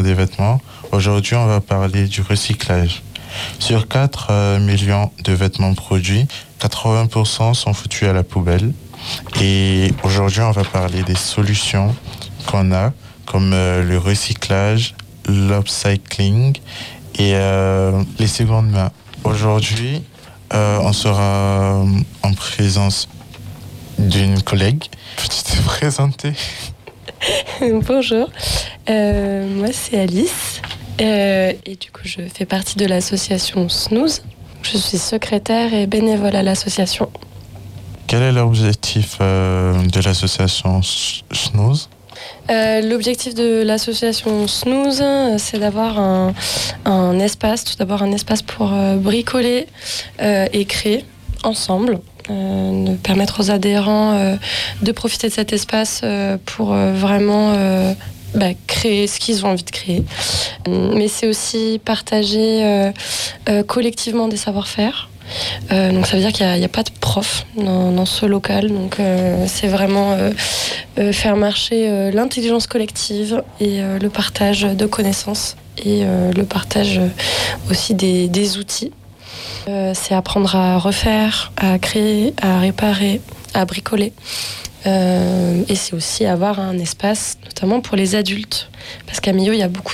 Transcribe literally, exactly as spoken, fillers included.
des vêtements. Aujourd'hui, on va parler du recyclage. Sur quatre euh, millions de vêtements produits, quatre-vingts pour cent sont foutus à la poubelle. Et aujourd'hui, on va parler des solutions qu'on a, comme euh, le recyclage, l'upcycling et euh, les secondes mains. Aujourd'hui, euh, on sera en présence d'une collègue. Peux-tu te présenter? Bonjour, euh, moi c'est Alice euh, et du coup je fais partie de l'association Snooze. Je suis secrétaire et bénévole à l'association. Quel est l'objectif euh, de l'association Snooze? Euh, l'objectif de l'association Snooze, c'est d'avoir un, un espace, tout d'abord un espace pour euh, bricoler euh, et créer ensemble. Euh, de permettre aux adhérents euh, de profiter de cet espace euh, pour euh, vraiment euh, bah, créer ce qu'ils ont envie de créer. Mais c'est aussi partager euh, euh, collectivement des savoir-faire. Euh, donc ça veut dire qu'il n'y a, a pas de prof dans, dans ce local. Donc euh, c'est vraiment euh, euh, faire marcher euh, l'intelligence collective et euh, le partage de connaissances et euh, le partage aussi des, des outils. Euh, c'est apprendre à refaire, à créer, à réparer, à bricoler. Euh, et c'est aussi avoir un espace, notamment pour les adultes. Parce qu'à Millau, il y a beaucoup